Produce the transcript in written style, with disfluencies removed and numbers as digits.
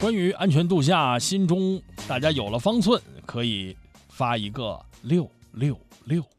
关于安全度假，心中大家有了方寸，可以发一个666。